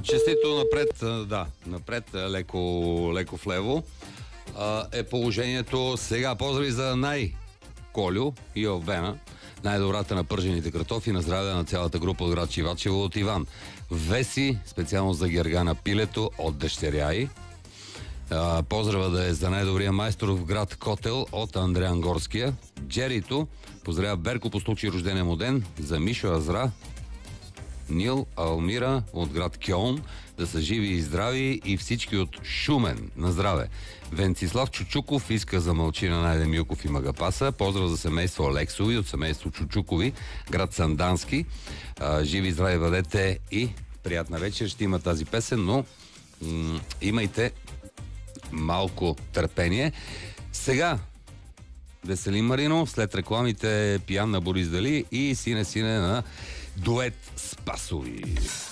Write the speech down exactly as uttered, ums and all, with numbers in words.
честито напред, да, напред, леко, леко влево е положението сега. Поздрави за най-Колю и Овбена, най-добрата на пържените картофи, на здраве на цялата група от град Чивачево от Иван. Веси, специално за Гергана Пилето от дъщеря й. А, поздрава да е за най-добрия майстор в град Котел от Андреан Горския. Джерито поздравя Берко по случай рождения му ден, за Мишо Азра, Нил Алмира от град Кьолн, да са живи и здрави, и всички от Шумен на здраве. Венцислав Чучуков иска за мълчи на Найден Милков и Магапаса. Поздрав за семейство Алексови от семейство Чучукови, град Сандански. А, живи и здрави бъдете и приятна вечер. Ще има тази песен, но м- имайте малко търпение. Сега Веселин Маринов, след рекламите Пиян на Борис Дали и Сине Сине на дует Спасови.